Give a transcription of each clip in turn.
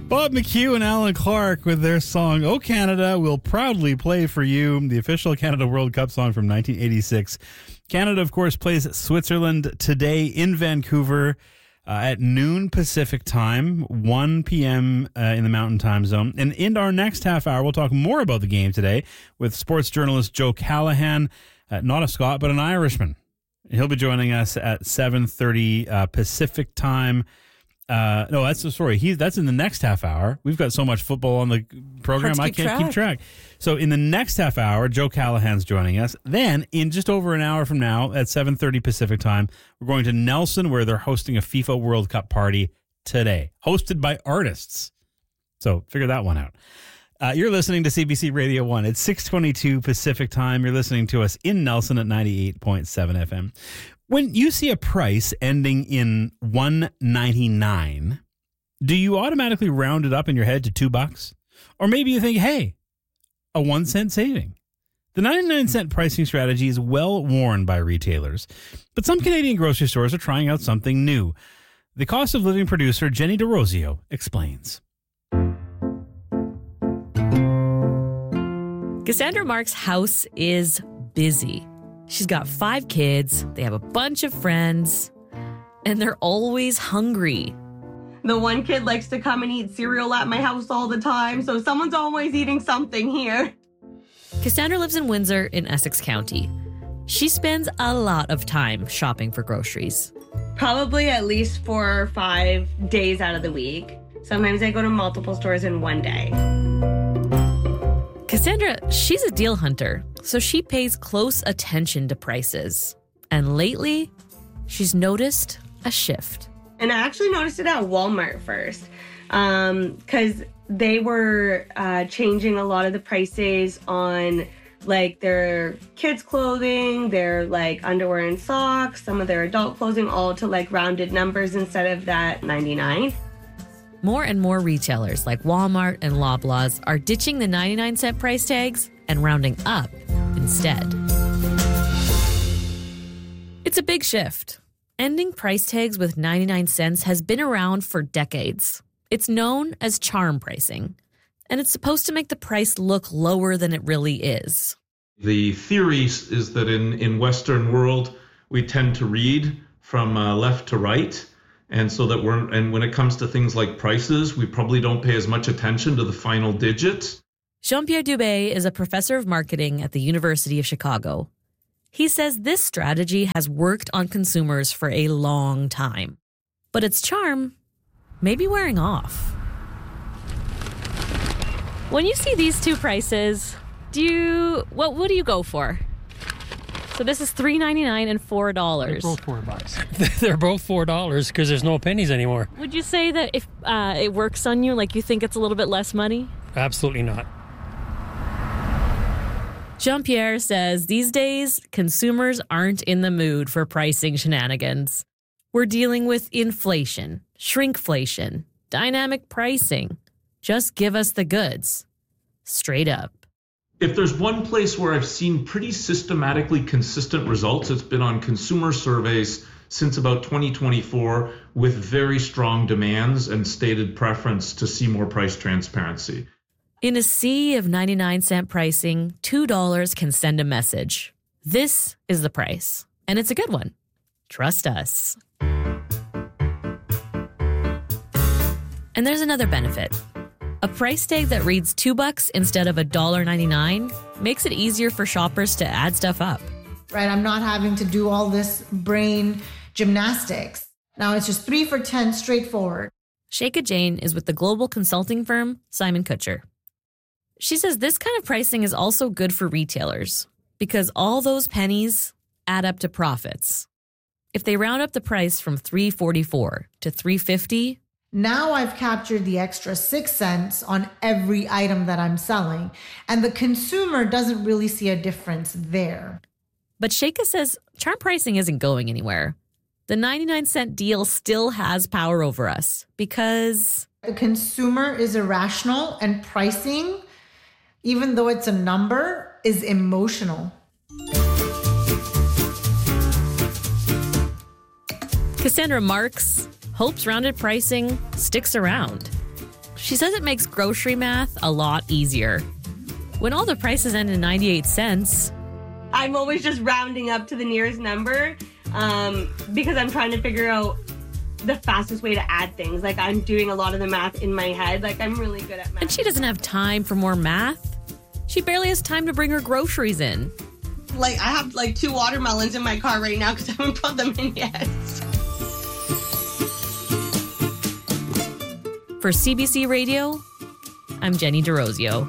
Bob McHugh and Alan Clark with their song, "Oh Canada, Will Proudly Play for You," the official Canada World Cup song from 1986. Canada, of course, plays Switzerland today in Vancouver at noon Pacific time, 1 p.m. In the Mountain Time Zone. And in our next half hour, we'll talk more about the game today with sports journalist Joe Callahan, not a Scot, but an Irishman. He'll be joining us at 7:30 Pacific time. That's in the next half hour. We've got so much football on the program, I can't keep track. So in the next half hour, Joe Callahan's joining us. Then in just over an hour from now at 7:30 Pacific time, we're going to Nelson, where they're hosting a FIFA World Cup party today, hosted by artists. So figure that one out. You're listening to CBC Radio 1. It's 6:22 Pacific time. You're listening to us in Nelson at 98.7 FM. When you see a price ending in $1.99, do you automatically round it up in your head to $2? Or maybe you think, hey, a 1 cent saving. The 99-cent pricing strategy is well worn by retailers, but some Canadian grocery stores are trying out something new. The cost of living producer Jenny DeRosio explains. Cassandra Mark's house is busy. She's got 5 kids, they have a bunch of friends, and they're always hungry. The one kid likes to come and eat cereal at my house all the time, so someone's always eating something here. Cassandra lives in Windsor in Essex County. She spends a lot of time shopping for groceries. Probably at least 4 or 5 days out of the week. Sometimes I go to multiple stores in one day. Cassandra, she's a deal hunter, so she pays close attention to prices. And lately, she's noticed a shift. And I actually noticed it at Walmart first, because they were changing a lot of the prices on like their kids' clothing, their like underwear and socks, some of their adult clothing, all to like rounded numbers instead of that 99. More and more retailers like Walmart and Loblaws are ditching the 99-cent price tags and rounding up instead. It's a big shift. Ending price tags with 99 cents has been around for decades. It's known as charm pricing, and it's supposed to make the price look lower than it really is. The theory is that in Western world, we tend to read from left to right. And so that when it comes to things like prices, we probably don't pay as much attention to the final digits. Jean-Pierre Dubé is a professor of marketing at the University of Chicago. He says this strategy has worked on consumers for a long time, but its charm may be wearing off. When you see these two prices, what do you go for? So this is $3.99 and $4. They're both $4. They're both $4 because there's no pennies anymore. Would you say that if it works on you, like you think it's a little bit less money? Absolutely not. Jean-Pierre says these days, consumers aren't in the mood for pricing shenanigans. We're dealing with inflation, shrinkflation, dynamic pricing. Just give us the goods. Straight up. If there's one place where I've seen pretty systematically consistent results, it's been on consumer surveys since about 2024 with very strong demands and stated preference to see more price transparency. In a sea of 99-cent pricing, $2 can send a message. This is the price, and it's a good one. Trust us. And there's another benefit. A price tag that reads $2 instead of $1.99 makes it easier for shoppers to add stuff up. Right, I'm not having to do all this brain gymnastics. Now it's just 3 for $10 straightforward. Sheikha Jain is with the global consulting firm Simon Kucher. She says this kind of pricing is also good for retailers because all those pennies add up to profits. If they round up the price from $3.44 to $3.50, now I've captured the extra 6 cents on every item that I'm selling, and the consumer doesn't really see a difference there. But Sheikha says charm pricing isn't going anywhere. The 99-cent deal still has power over us because the consumer is irrational, and pricing, even though it's a number, is emotional. Cassandra Marks hopes rounded pricing sticks around. She says it makes grocery math a lot easier. When all the prices end in 98 cents, I'm always just rounding up to the nearest number because I'm trying to figure out the fastest way to add things. Like, I'm doing a lot of the math in my head. Like, I'm really good at math. and she doesn't have time for more math. She barely has time to bring her groceries in. Like, I have like 2 watermelons in my car right now because I haven't put them in yet. For CBC Radio, I'm Jenny DeRosio.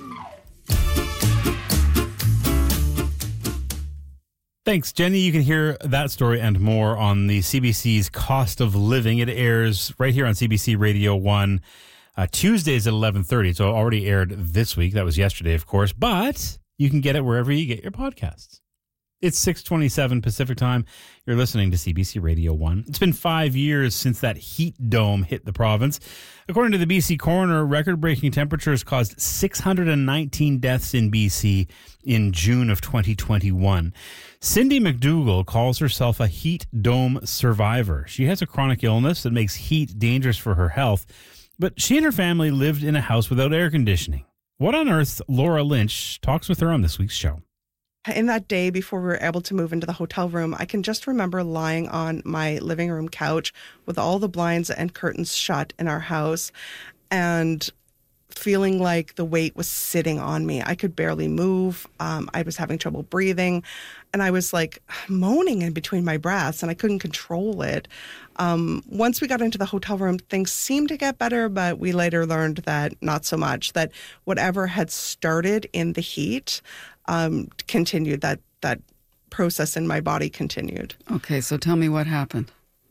Thanks, Jenny. You can hear that story and more on the CBC's Cost of Living. It airs right here on CBC Radio 1 Tuesdays at 11:30. So it already aired this week. That was yesterday, of course. But you can get it wherever you get your podcasts. It's 6:27 Pacific time. You're listening to CBC Radio 1. It's been 5 years since that heat dome hit the province. According to the BC coroner, record-breaking temperatures caused 619 deaths in BC in June of 2021. Cindy McDougall calls herself a heat dome survivor. She has a chronic illness that makes heat dangerous for her health, but she and her family lived in a house without air conditioning. What on Earth? Laura Lynch talks with her on this week's show. In that day before we were able to move into the hotel room, I can just remember lying on my living room couch with all the blinds and curtains shut in our house and feeling like the weight was sitting on me. I could barely move. I was having trouble breathing, and I was like moaning in between my breaths, and I couldn't control it. Once we got into the hotel room, things seemed to get better, but we later learned that not so much, that whatever had started in the heat continued, that process in my body continued. Okay, so tell me what happened.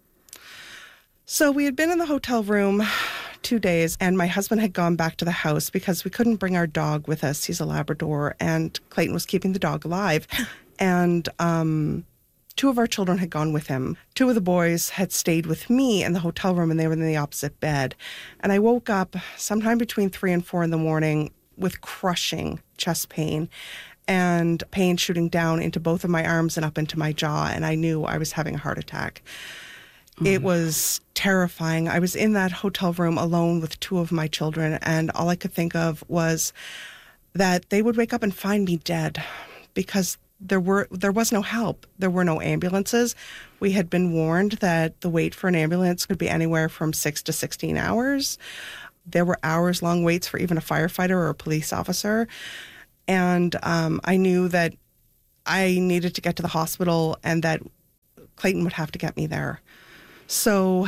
So we had been in the hotel room 2 days, and my husband had gone back to the house because we couldn't bring our dog with us. He's a Labrador, and Clayton was keeping the dog alive. And 2 of our children had gone with him. 2 of the boys had stayed with me in the hotel room, and they were in the opposite bed. And I woke up sometime between 3 and 4 in the morning with crushing chest pain and pain shooting down into both of my arms and up into my jaw, and I knew I was having a heart attack. It was terrifying. I was in that hotel room alone with 2 of my children, and all I could think of was that they would wake up and find me dead because there was no help. There were no ambulances. We had been warned that the wait for an ambulance could be anywhere from 6 to 16 hours. There were hours-long waits for even a firefighter or a police officer. And I knew that I needed to get to the hospital and that Clayton would have to get me there. So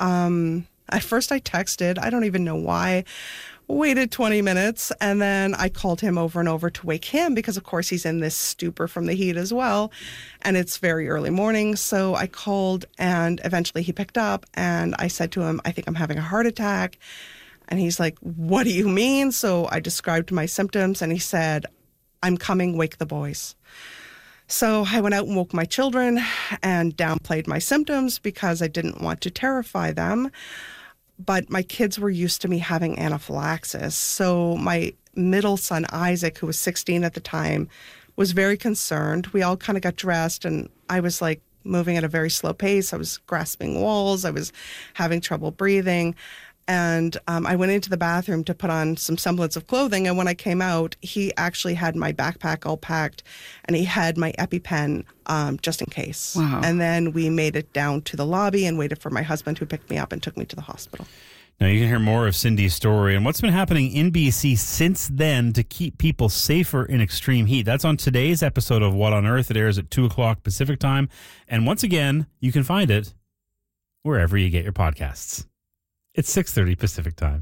at first I texted, I don't even know why, waited 20 minutes, and then I called him over and over to wake him because, of course, he's in this stupor from the heat as well, and it's very early morning. So I called, and eventually he picked up, and I said to him, I think I'm having a heart attack. And he's like, what do you mean? So I described my symptoms, and he said, I'm coming, wake the boys. So I went out and woke my children and downplayed my symptoms because I didn't want to terrify them. But my kids were used to me having anaphylaxis. So my middle son, Isaac, who was 16 at the time, was very concerned. We all kind of got dressed, and I was like moving at a very slow pace. I was grasping walls. I was having trouble breathing. And I went into the bathroom to put on some semblance of clothing. And when I came out, he actually had my backpack all packed, and he had my EpiPen just in case. Wow. And then we made it down to the lobby and waited for my husband, who picked me up and took me to the hospital. Now, you can hear more of Cindy's story and what's been happening in BC since then to keep people safer in extreme heat. That's on today's episode of What on Earth. It airs at 2 o'clock Pacific time. And once again, you can find it wherever you get your podcasts. It's 6:30 Pacific time.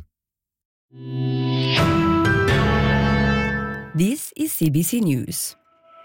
This is CBC News.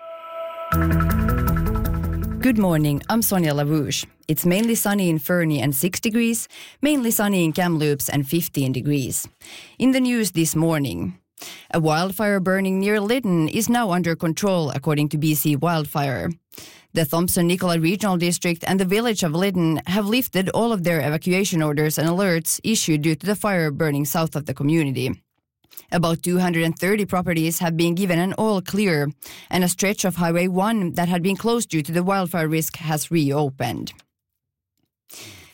Good morning, I'm Sonia Larouche. It's mainly sunny in Fernie and 6 degrees, mainly sunny in Kamloops and 15 degrees. In the news this morning, a wildfire burning near Lytton is now under control, according to BC Wildfire. The Thompson-Nicola Regional District and the village of Lytton have lifted all of their evacuation orders and alerts issued due to the fire burning south of the community. About 230 properties have been given an all clear, and a stretch of Highway 1 that had been closed due to the wildfire risk has reopened.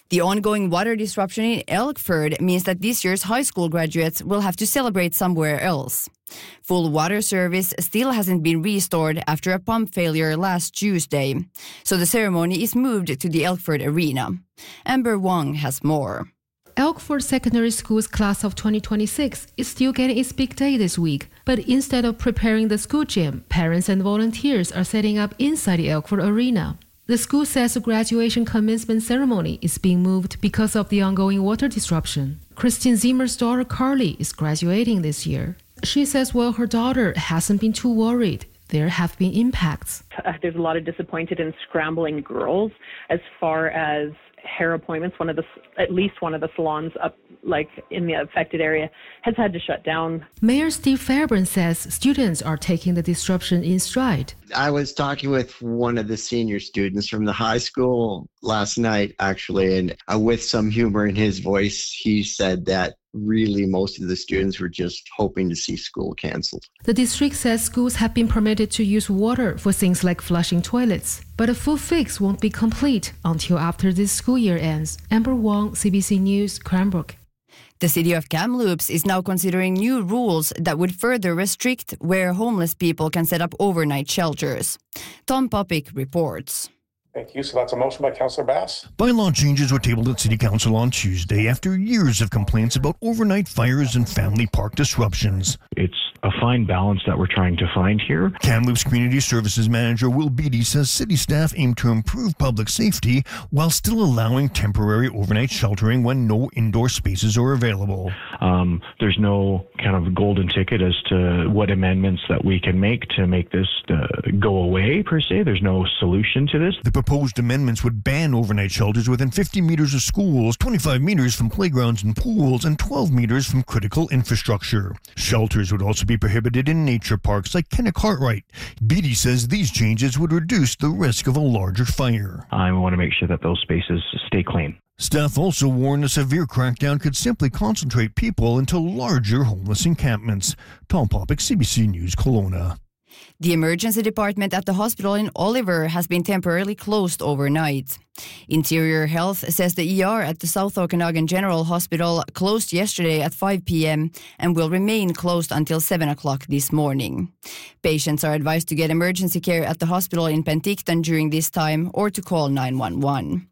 The ongoing water disruption in Elkford means that this year's high school graduates will have to celebrate somewhere else. Full water service still hasn't been restored after a pump failure last Tuesday, so the ceremony is moved to the Elkford Arena. Amber Wong has more. Elkford Secondary School's class of 2026 is still getting its big day this week, but instead of preparing the school gym, parents and volunteers are setting up inside the Elkford Arena. The school says the graduation commencement ceremony is being moved because of the ongoing water disruption. Christine Zimmer's daughter Carly is graduating this year. She says while her daughter hasn't been too worried, there have been impacts. There's a lot of disappointed and scrambling girls as far as hair appointments. At least one of the salons up in the affected area has had to shut down. Mayor Steve Fairburn says students are taking the disruption in stride. I was talking with one of the senior students from the high school last night, actually, and with some humor in his voice, he said that really most of the students were just hoping to see school canceled. The district says schools have been permitted to use water for things like flushing toilets, but a full fix won't be complete until after this school year ends. Amber Wong, CBC News, Cranbrook. The city of Kamloops is now considering new rules that would further restrict where homeless people can set up overnight shelters. Tom Popik reports. Thank you. So that's a motion by Councillor Bass. Bylaw changes were tabled at City Council on Tuesday after years of complaints about overnight fires and family park disruptions. It's a fine balance that we're trying to find here. Kamloops Community Services Manager Will Beattie says city staff aim to improve public safety while still allowing temporary overnight sheltering when no indoor spaces are available. There's no kind of golden ticket as to what amendments that we can make to make this go away, per se. There's no solution to this. The proposed amendments would ban overnight shelters within 50 meters of schools, 25 meters from playgrounds and pools, and 12 meters from critical infrastructure. Shelters would also be prohibited in nature parks like Kenneck Cartwright. Beattie says these changes would reduce the risk of a larger fire. I want to make sure that those spaces stay clean. Staff also warned a severe crackdown could simply concentrate people into larger homeless encampments. Tom Popik, CBC News, Kelowna. The emergency department at the hospital in Oliver has been temporarily closed overnight. Interior Health says the ER at the South Okanagan General Hospital closed yesterday at 5 p.m. and will remain closed until 7 o'clock this morning. Patients are advised to get emergency care at the hospital in Penticton during this time or to call 911.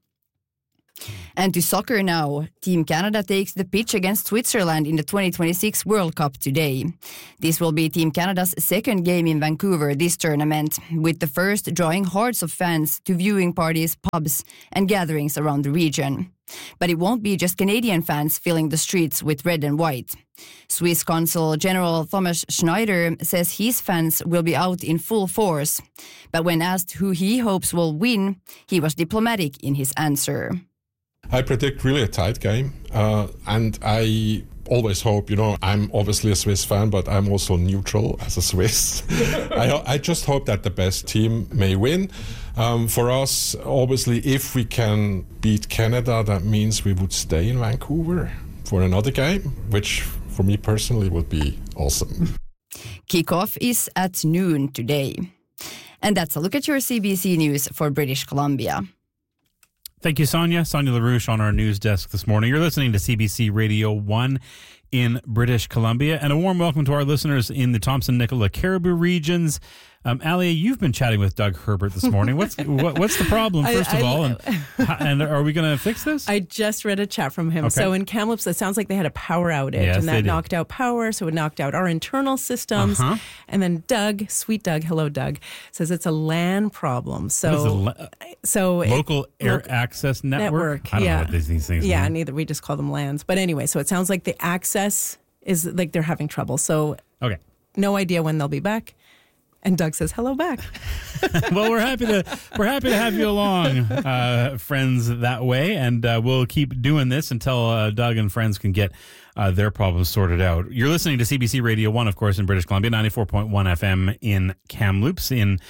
And to soccer now. Team Canada takes the pitch against Switzerland in the 2026 World Cup today. This will be Team Canada's second game in Vancouver this tournament, with the first drawing hordes of fans to viewing parties, pubs, and gatherings around the region. But it won't be just Canadian fans filling the streets with red and white. Swiss Consul General Thomas Schneider says his fans will be out in full force. But when asked who he hopes will win, he was diplomatic in his answer. I predict really a tight game, and I always hope, I'm obviously a Swiss fan, but I'm also neutral as a Swiss. I just hope that the best team may win. For us, obviously, if we can beat Canada, that means we would stay in Vancouver for another game, which for me personally would be awesome. Kickoff is at noon today. And that's a look at your CBC News for British Columbia. Thank you, Sonia. Sonia LaRouche on our news desk this morning. You're listening to CBC Radio 1 in British Columbia. And a warm welcome to our listeners in the Thompson-Nicola Caribou regions. Ali, you've been chatting with Doug Herbert this morning. What's the problem, first of all? And are we going to fix this? I just read a chat from him. Okay. So in Kamloops, it sounds like they had a power outage, and that knocked out power, so it knocked out our internal systems. And then Doug, sweet Doug, hello Doug, says it's a LAN problem. So local air access network. I don't know what these things mean. Yeah, neither. We just call them LANs. But anyway, so it sounds like the access is like they're having trouble. So no idea when they'll be back. And Doug says, hello back. Well, we're happy to have you along, friends, that way. And we'll keep doing this until Doug and friends can get their problems sorted out. You're listening to CBC Radio 1, of course, in British Columbia, 94.1 FM in Kamloops. In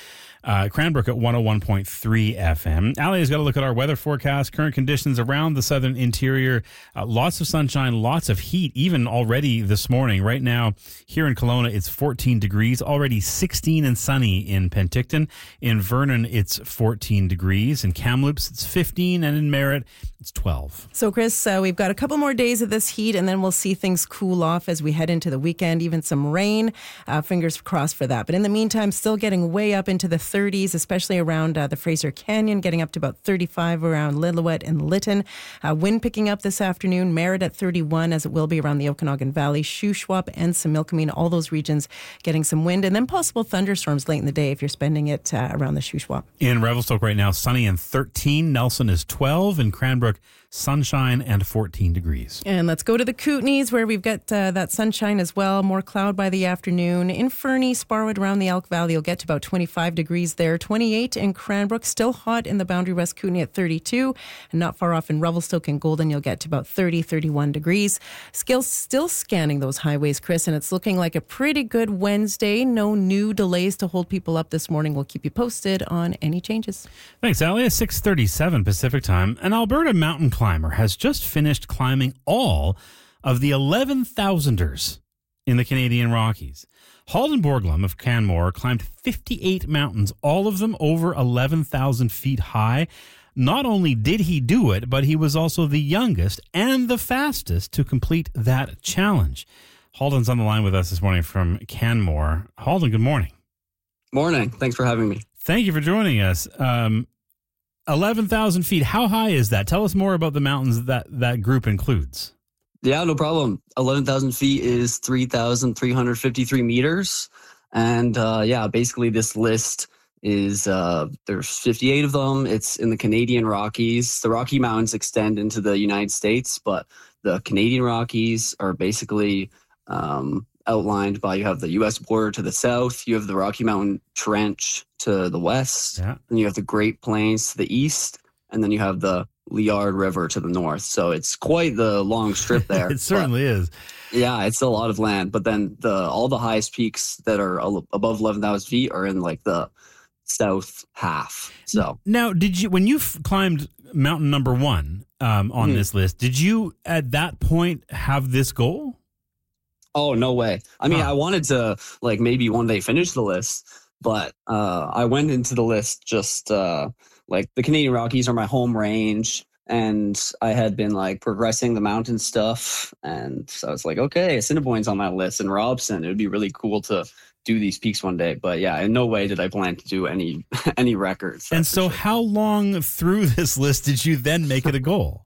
Cranbrook at 101.3 FM. Ali has got to look at our weather forecast. Current conditions around the southern interior. Lots of sunshine, lots of heat, even already this morning. Right now, here in Kelowna, it's 14 degrees. Already 16 and sunny in Penticton. In Vernon, it's 14 degrees. In Kamloops, it's 15. And in Merritt, it's 12. So, Chris, we've got a couple more days of this heat, and then we'll see things cool off as we head into the weekend, even some rain. Fingers crossed for that. But in the meantime, still getting way up into the 30s, especially around the Fraser Canyon, getting up to about 35 around Lillooet and Lytton. Wind picking up this afternoon, Merritt at 31, as it will be around the Okanagan Valley, Shuswap and Similkameen, all those regions getting some wind, and then possible thunderstorms late in the day if you're spending it around the Shuswap. In Revelstoke right now, sunny and 13. Nelson is 12. In Cranbrook, sunshine and 14 degrees. And let's go to the Kootenays, where we've got that sunshine as well. More cloud by the afternoon. In Fernie, Sparwood, around the Elk Valley, you'll get to about 25 degrees there. 28 in Cranbrook. Still hot in the Boundary West Kootenay at 32. And not far off in Revelstoke and Golden, you'll get to about 30, 31 degrees. Still scanning those highways, Chris, and it's looking like a pretty good Wednesday. No new delays to hold people up this morning. We'll keep you posted on any changes. Thanks, Ali. 6:37 Pacific time. An Alberta mountain climber has just finished climbing all of the 11,000ers in the Canadian Rockies. Halden Borglum of Canmore climbed 58 mountains, all of them over 11,000 feet high. Not only did he do it, but he was also the youngest and the fastest to complete that challenge. Halden's on the line with us this morning from Canmore. Halden, good morning. Morning. Thanks for having me. Thank you for joining us. 11,000 feet. How high is that? Tell us more about the mountains that group includes. Yeah, no problem. 11,000 feet is 3,353 meters. And basically this list is, there's 58 of them. It's in the Canadian Rockies. The Rocky Mountains extend into the United States, but the Canadian Rockies are basically outlined by, you have the U.S. border to the south, you have the Rocky Mountain Trench to the west, and you have the Great Plains to the east, and then you have the Liard River to the north. So it's quite the long strip there. It certainly is. Yeah, it's a lot of land. But then all the highest peaks that are above 11,000 feet are in like the south half. So now, when you climbed mountain number one on this list, did you at that point have this goal? Oh, no way. I mean, I wanted to maybe one day finish the list, but I went into the list just the Canadian Rockies are my home range, and I had been progressing the mountain stuff. And so I was like, okay, Assiniboine's on my list, and Robson, it would be really cool to do these peaks one day. But yeah, in no way did I plan to do any records. And so how long through this list did you then make it a goal?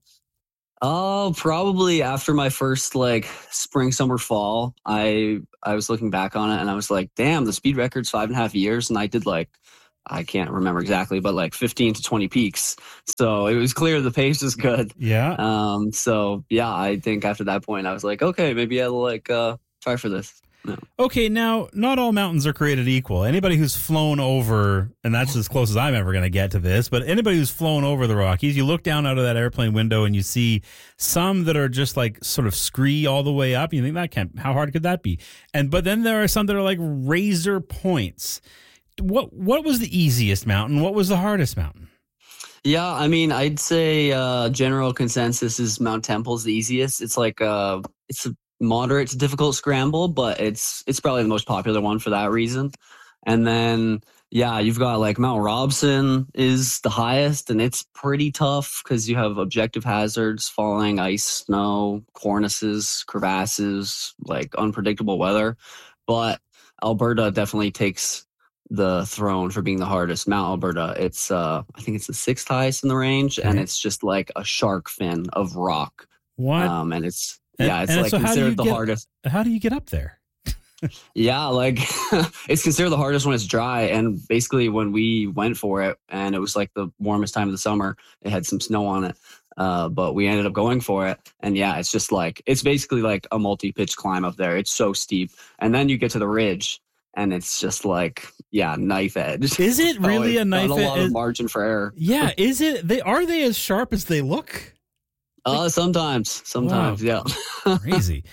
Oh, probably after my first spring, summer, fall. I was looking back on it and I was like, damn, the speed record's 5.5 years. And I did I can't remember exactly, but 15 to 20 peaks. So it was clear the pace was good. Yeah. So yeah, I think after that point I was like, okay, maybe I'll try for this. No. Okay, now, not all mountains are created equal. Anybody who's flown over, and that's as close as I'm ever going to get to this, but anybody who's flown over the Rockies, you look down out of that airplane window and you see some that are just sort of scree all the way up. You think, how hard could that be? But then there are some that are like razor points. What was the easiest mountain? What was the hardest mountain? Yeah, I mean, I'd say general consensus is Mount Temple's the easiest. It's it's a moderate to difficult scramble, but it's probably the most popular one for that reason. And then you've got Mount Robson is the highest, and it's pretty tough because you have objective hazards, falling ice, snow, cornices, crevasses, unpredictable weather. But Alberta definitely takes the throne for being the hardest. Mount Alberta, it's I think it's the 6th highest in the range, and it's just like a shark fin of rock. What? And it's considered the hardest. How do you get up there? Yeah, it's considered the hardest when it's dry. And basically when we went for it, and it was the warmest time of the summer, it had some snow on it. But we ended up going for it. And yeah, it's just it's basically a multi-pitch climb up there. It's so steep. And then you get to the ridge, and it's just knife edge. Is it really a knife edge? A lot of margin for error. Yeah, is it? Are they as sharp as they look? Sometimes, wow. Yeah. Crazy.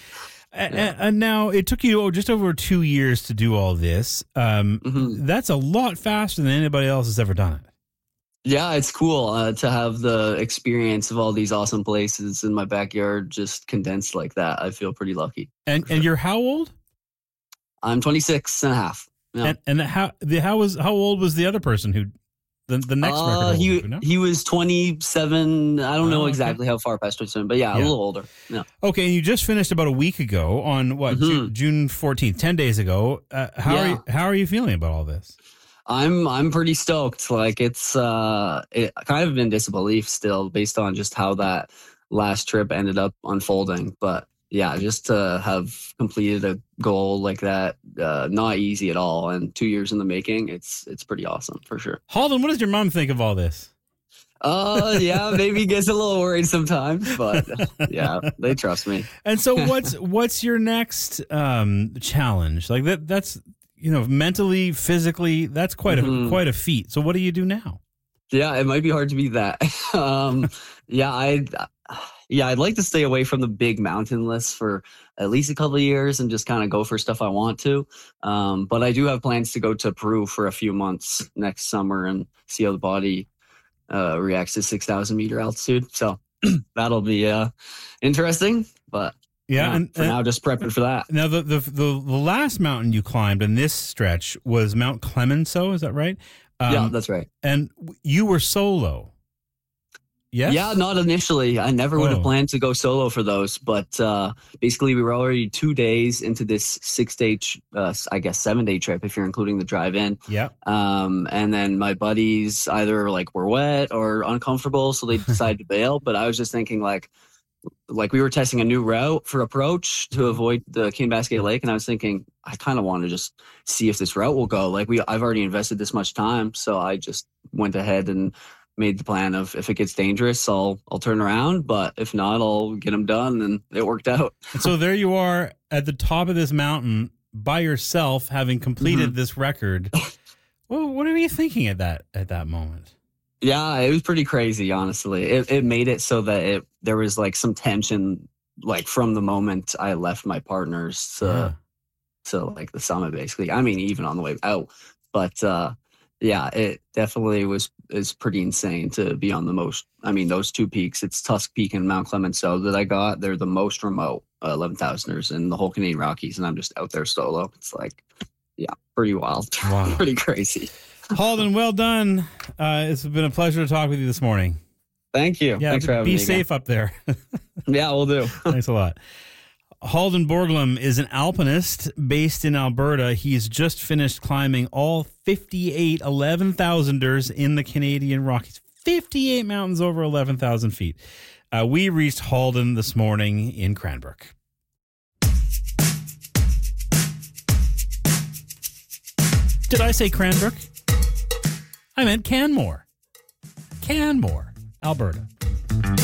And now it took you just over 2 years to do all this. That's a lot faster than anybody else has ever done it. Yeah, it's cool to have the experience of all these awesome places in my backyard just condensed like that. I feel pretty lucky. And you're how old? I'm 26 and a half. Yeah. And how old was the other person who the next record holder? He was 27. I don't know exactly how far past 27, but yeah, a little older. Yeah. Okay, and you just finished about a week ago on what June 14th, 10 days ago. How are you feeling about all this? I'm pretty stoked. Like it's kind of in disbelief still based on just how that last trip ended up unfolding. But yeah, just to have completed a goal like that, not easy at all. And 2 years in the making, it's pretty awesome for sure. Halden, what does your mom think of all this? Yeah, maybe gets a little worried sometimes, but yeah, they trust me. And so what's your next challenge? Like that's mentally, physically, that's quite a feat. So what do you do now? Yeah, it might be hard to beat that. I'd like to stay away from the big mountain lists for at least a couple of years and just kind of go for stuff I want to. But I do have plans to go to Peru for a few months next summer and see how the body reacts to 6,000 meter altitude. So that'll be interesting, but for now, just prepping for that. Now, the last mountain you climbed in this stretch was Mount Clemenceau, is that right? Yeah, that's right. And you were solo. Yes? Yeah, not initially. I never would have planned to go solo for those, but basically we were already 2 days into this 6-day, 7-day trip if you're including the drive-in. Yeah. And then my buddies either were wet or uncomfortable, so they decided to bail. But I was just thinking like we were testing a new route for approach to avoid the Kinbasket Lake, and I was thinking I kind of want to just see if this route will go. I've already invested this much time, so I just went ahead and made the plan of if it gets dangerous, I'll turn around, but if not, I'll get them done, and it worked out. So there you are at the top of this mountain by yourself, having completed this record. Well, what are you thinking at that moment? Yeah, it was pretty crazy, honestly. It made it so that there was some tension, from the moment I left my partners to the summit, basically. I mean, even on the way out. But yeah, it definitely is pretty insane to be on those two peaks. It's Tusk Peak and Mount Clemenceau that I got. They're the most remote 11,000ers in the whole Canadian Rockies, and I'm just out there solo. It's pretty wild. Wow. Pretty crazy. Halden, well done. It's been a pleasure to talk with you this morning. Thank you. Yeah, thanks for having me. Be safe up there. Yeah, we'll do. Thanks a lot. Halden Borglum is an alpinist based in Alberta. He's just finished climbing all 58 11,000ers in the Canadian Rockies. 58 mountains over 11,000 feet. We reached Halden this morning in Cranbrook. Did I say Cranbrook? I meant Canmore. Canmore, Alberta.